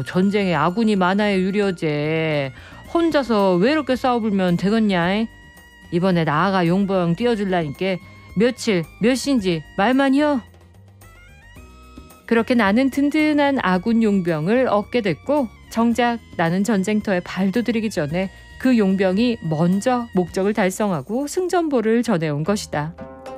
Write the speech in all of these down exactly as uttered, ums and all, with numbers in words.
아유, 전쟁에 아군이 많아야 유리어제. 혼자서 외롭게 싸워불면 되겠냐? 이번에 나아가 용병 띄워줄라니까 며칠 몇 시인지 말만이여. 그렇게 나는 든든한 아군 용병을 얻게 됐고, 정작 나는 전쟁터에 발도 들이기 전에 그 용병이 먼저 목적을 달성하고 승전보를 전해온 것이다.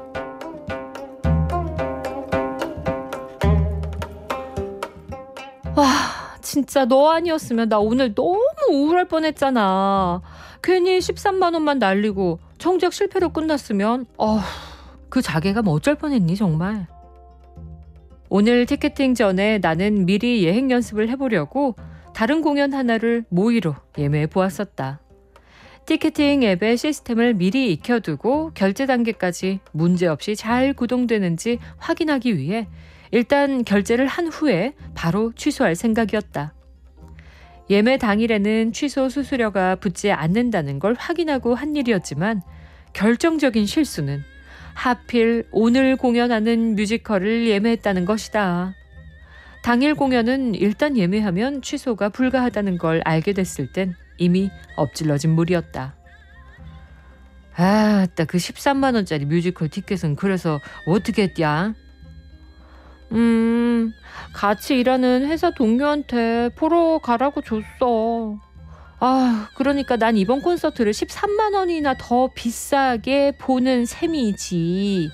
와, 진짜 너 아니었으면 나 오늘 너무 우울할 뻔했잖아. 괜히 십삼만 원만 날리고 정작 실패로 끝났으면 어휴, 그 자괴감 어쩔 뻔했니 정말. 오늘 티켓팅 전에 나는 미리 예행 연습을 해보려고 다른 공연 하나를 모의로 예매해 보았었다. 티켓팅 앱의 시스템을 미리 익혀두고 결제 단계까지 문제없이 잘 구동되는지 확인하기 위해 일단 결제를 한 후에 바로 취소할 생각이었다. 예매 당일에는 취소 수수료가 붙지 않는다는 걸 확인하고 한 일이었지만, 결정적인 실수는 하필 오늘 공연하는 뮤지컬을 예매했다는 것이다. 당일 공연은 일단 예매하면 취소가 불가하다는 걸 알게 됐을 땐 이미 엎질러진 물이었다. 아따, 그 십삼만 원짜리 뮤지컬 티켓은 그래서 어떻게 했냐? 음, 같이 일하는 회사 동료한테 보러 가라고 줬어. 아, 그러니까 난 이번 콘서트를 십삼만 원이나 더 비싸게 보는 셈이지.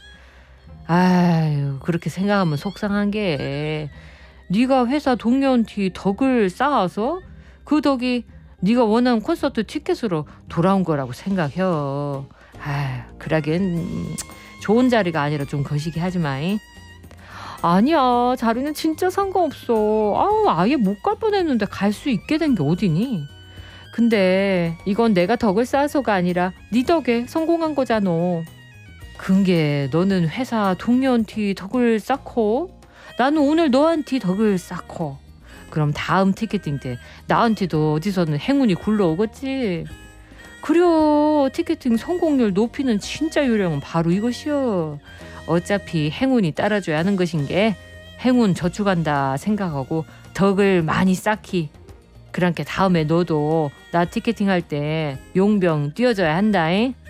아유, 그렇게 생각하면 속상한 게, 네가 회사 동료한테 덕을 쌓아서 그 덕이 네가 원하는 콘서트 티켓으로 돌아온 거라고 생각해. 아유, 그러긴 좋은 자리가 아니라 좀 거시기 하지 마잉. 아니야, 자리는 진짜 상관없어. 아우, 아예 못 갈 뻔했는데 갈 수 있게 된 게 어디니? 근데 이건 내가 덕을 쌓아서가 아니라 네 덕에 성공한 거잖아. 근게 너는 회사 동료한테 덕을 쌓고 나는 오늘 너한테 덕을 쌓고, 그럼 다음 티켓팅 때 나한테도 어디서는 행운이 굴러오겠지. 그려, 티켓팅 성공률 높이는 진짜 요령은 바로 이것이여. 어차피 행운이 따라줘야 하는 것인 게 행운 저축한다 생각하고 덕을 많이 쌓기. 그러니까 다음에 너도 나 티켓팅 할 때 용병 띄워줘야 한다잉.